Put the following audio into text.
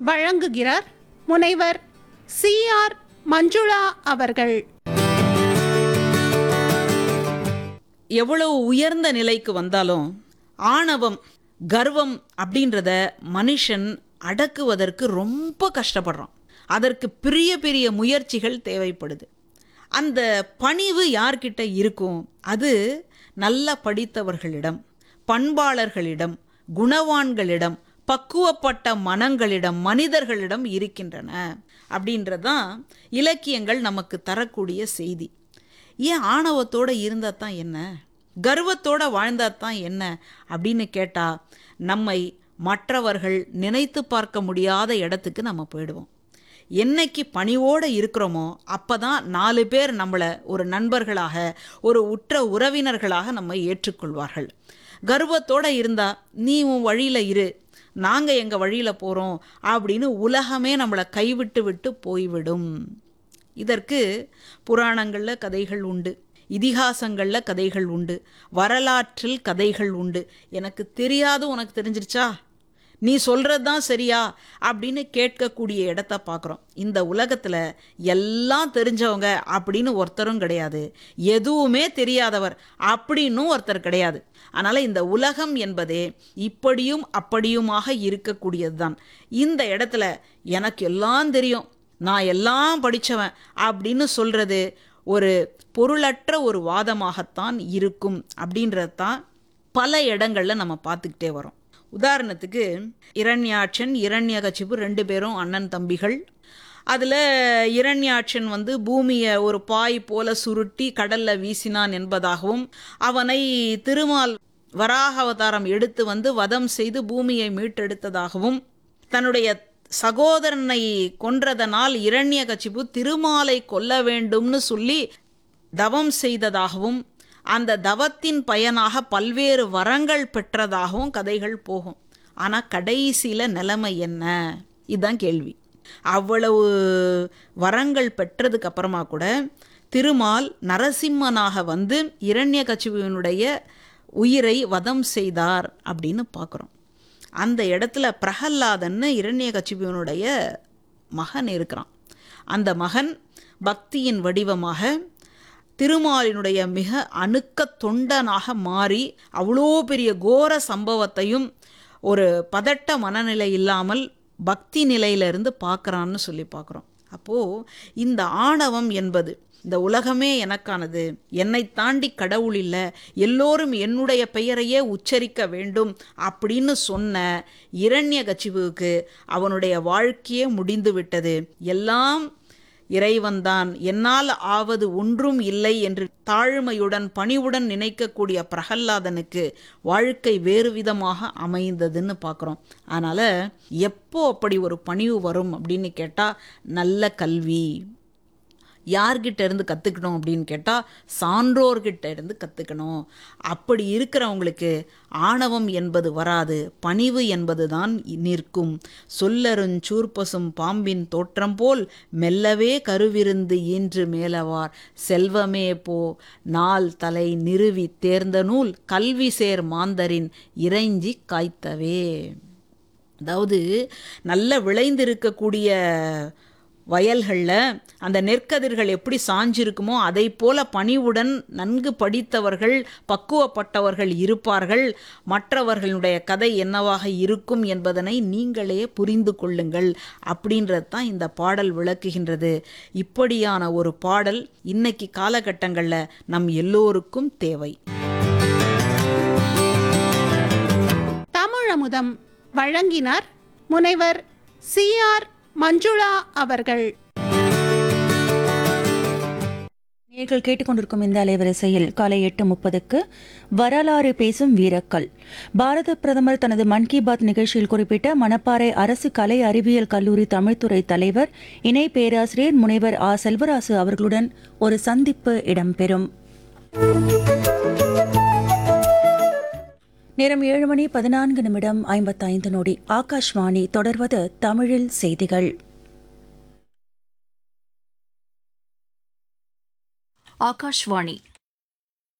வழங்குகிறார் முனைவர் CR மஞ்சுளா அவர்கள். எவ்வளவு உயர்ந்த நிலைக்கு வந்தாலும் ஆணவம், கர்வம் அப்படின்றத மனுஷன் அடக்குவதற்கு ரொம்ப கஷ்டப்படுறான். அதற்கு பெரிய பெரிய முயற்சிகள் தேவைப்படுது. அந்த பணிவு யார்கிட்ட இருக்கும்? அது நல்ல படித்தவர்களிடம், பண்பாளர்களிடம், குணவான்களிடம், பக்குவப்பட்ட மனங்களிடம், மனிதர்களிடம் இருக்கின்றன அப்படின்றதான் இலக்கியங்கள் நமக்கு தரக்கூடிய செய்தி. ஏன் ஆணவத்தோடு இருந்தால் தான் என்ன, கர்வத்தோடு வாழ்ந்தால் தான் என்ன அப்படின்னு கேட்டால், நம்மை மற்றவர்கள் நினைத்து பார்க்க முடியாத இடத்துக்கு நம்ம போயிடுவோம். என்னைக்கு பணிவோடு இருக்கிறோமோ அப்போ தான் 4 பேர் நம்மளை ஒரு நண்பர்களாக, ஒரு உற்ற உறவினர்களாக நம்ம ஏற்றுக்கொள்வார்கள். கர்வத்தோடு இருந்தால் நீ உன் வழியில் இரு, நாங்கள் எங்கள் வழியில் போகிறோம் அப்படின்னு உலகமே நம்மளை கைவிட்டு விட்டு போய்விடும். இதற்கு புராணங்களில் கதைகள் உண்டு, இதிகாசங்களில் கதைகள் உண்டு, வரலாற்றில் கதைகள் உண்டு. எனக்கு தெரியாது, உனக்கு தெரிஞ்சிருச்சா, நீ சொல்கிறது தான் சரியா அப்படின்னு கேட்கக்கூடிய இடத்த பார்க்குறோம். இந்த உலகத்தில் எல்லாம் தெரிஞ்சவங்க அப்படின்னு ஒருத்தரும் கிடையாது, எதுவுமே தெரியாதவர் அப்படின்னும் ஒருத்தர் கிடையாது. அதனால் இந்த உலகம் என்பதே இப்படியும் அப்படியுமாக இருக்கக்கூடியது தான். இந்த இடத்துல எனக்கு எல்லாம் தெரியும், நான் எல்லாம் படித்தவன் அப்படின்னு சொல்கிறது ஒரு பொருளற்ற ஒரு வாதமாகத்தான் இருக்கும் அப்படின்றது தான் பல இடங்களில் நம்ம பார்த்துக்கிட்டே வரோம். உதாரணத்துக்கு இரண்யாட்சன், இரண்யகசிபு 2 பேரும் அண்ணன் தம்பிகள். அதில் இரண்யாட்சன் பூமியை ஒரு பாய் போல சுருட்டி கடலில் வீசினான் என்பதாகவும், அவனை திருமால் வராக அவதாரம் எடுத்து வதம் செய்து பூமியை மீட்டெடுத்ததாகவும், தன்னுடைய சகோதரனை கொன்றதனால் இரண்யகசிபு திருமாலை கொல்ல வேண்டும்னு சொல்லி தவம் செய்ததாகவும், அந்த தவத்தின் பயனாக பல்வேறு வரங்கள் பெற்றதாகவும் கதைகள் போகும். ஆனால் கடைசியில் நிலைமை என்ன? இதுதான் கேள்வி. அவ்வளவு வரங்கள் பெற்றதுக்கு அப்புறமா கூட திருமால் நரசிம்மனாக இரண்யகசிபுவினுடைய உயிரை வதம் செய்தார் அப்படின்னு பார்க்குறோம். அந்த இடத்துல பிரகல்லாதன்னு இரண்யகசிபுவினுடைய மகன் இருக்கிறான். அந்த மகன் பக்தியின் வடிவமாக திருமாலினுடைய மிக அணுக்க தொண்டனாக மாறி அவ்வளோ பெரிய கோர சம்பவத்தையும் ஒரு பதட்ட மனநிலை இல்லாமல் பக்தி நிலையிலிருந்து பார்க்குறான்னு சொல்லி பார்க்குறோம். அப்போது இந்த ஆணவம் என்பது, இந்த உலகமே எனக்கானது, என்னை தாண்டி கடவுள் இல்லை, எல்லோரும் என்னுடைய பெயரையே உச்சரிக்க வேண்டும் அப்படின்னு சொன்ன இரண்யகசிபுவுக்கு அவனுடைய வாழ்க்கையே முடிந்து விட்டது. எல்லாம் இறைவன்தான், என்னால் ஆவது ஒன்றும் இல்லை என்று தாழ்மையுடன் பணிவுடன் நினைக்கக்கூடிய பிரகல்லாதனுக்கு வாழ்க்கை வேறு விதமாக அமைந்ததுன்னு பார்க்குறோம். அதனால் எப்போ அப்படி ஒரு பணிவு வரும் அப்படின்னு கேட்டால், நல்ல கல்வி. யார்கிட்ட இருந்து கற்றுக்கணும் அப்படின்னு கேட்டால், சான்றோர்கிட்ட இருந்து கற்றுக்கணும். அப்படி இருக்கிறவங்களுக்கு ஆணவம் என்பது வராது, பணிவு என்பது தான் நிற்கும். சொல்லருஞ்சூர்பசும் பாம்பின் தோற்றம் போல் மெல்லவே கருவிருந்து ஈன்று மேலவார் செல்வமே போ நாள் தலை நிறுவி தேர்ந்த நூல் கல்வி சேர் மாந்தரின் இறைஞ்சி காய்த்தவே. அதாவது நல்ல விளைந்திருக்கக்கூடிய வயல்களில் அந்த நெற்கதிர்கள் எப்படி சாஞ்சிருக்குமோ அதை போல பணிவுடன் நன்கு படித்தவர்கள், பக்குவப்பட்டவர்கள் இருப்பார்கள். மற்றவர்களுடைய கதை என்னவாக இருக்கும் என்பதனை நீங்களே புரிந்து கொள்ளுங்கள் அப்படின்றது தான் இந்த பாடல் விளக்குகின்றது. இப்படியான ஒரு பாடல் இன்னைக்கு காலகட்டங்களில் நம் எல்லோருக்கும் தேவை. தமிழமுதம் வழங்கினார் முனைவர் CR மஞ்சுளா அவர்கள். நீங்கள் கேட்டுக்கொண்டிருக்கும் இந்த அலைவரிசையில் காலை 8:30க்கு வரலாறு பேசும் வீரக்கல். பாரத பிரதமர் தனது மன் கி பாத் நிகழ்ச்சியில் குறிப்பிட்ட மணப்பாறை அரசு கலை அறிவியல் கல்லூரி தமிழ்துறை தலைவர் இணை பேராசிரியர் முனைவர் செல்வராசு அவர்களுடன் ஒரு சந்திப்பு இடம்பெறும். நேரம் 7:14:55. ஆகாஷ்வாணி. தொடர்வது தமிழில் செய்திகள். ஆகாஷ்வாணி